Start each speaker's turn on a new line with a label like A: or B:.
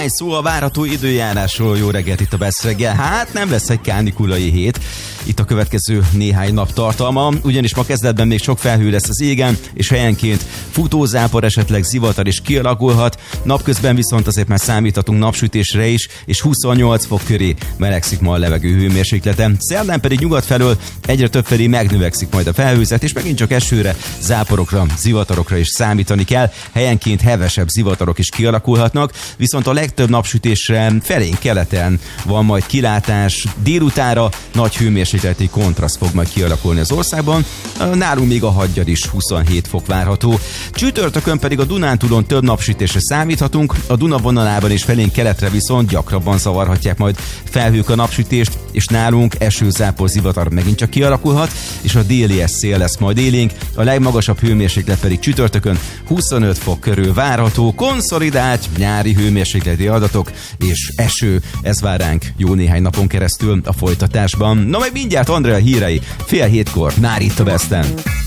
A: Szó a várható időjárásról. Jó reggelt itt a Best reggel. Hát nem lesz egy kánikulai hét itt a következő néhány nap tartalma, ugyanis ma kezdetben még sok felhő lesz az égen, és helyenként futózápor, esetleg zivatar is kialakulhat. Napközben viszont azért már számíthatunk napsütésre is, és 28 fok köré melegszik ma a levegő hőmérséklete. Szerdán pedig nyugat felől egyre több felé megnövekszik majd a felhőzet, és megint csak esőre, záporokra, zivatarokra is számítani kell. Helyenként hevesebb zivatarok is kialakulhatnak, viszont a legtöbb napsütésre felén keleten van majd kilátás. Délutánra nagy hőmérsékleti kontraszt fog majd kialakulni az országban. Nálunk még a Hadgyar is 27 fok várható. Csütörtökön pedig a Dunántúlon több napsütésre számíthatunk, a Duna vonalában és felén keletre viszont gyakrabban zavarhatják majd felhők a napsütést, és nálunk esőzápor, zivatar megint csak kialakulhat, és a déli szél lesz majd élénk. A legmagasabb hőmérséklet pedig csütörtökön 25 fok körül várható. Konszolidált nyári hőmérsékleti adatok és eső, ez vár ránk jó néhány napon keresztül a folytatásban. Na meg mindjárt Andrea hírei 6:30 már itt a Besten.